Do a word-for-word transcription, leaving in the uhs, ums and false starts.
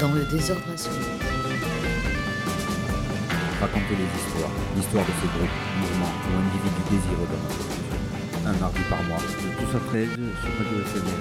Dans le désordre assommé. Raconter les histoires, l'histoire de ce groupe, mouvement ou individu désireux de notre culture. Un mardi par mois. De tous à treize sur Radio F M R.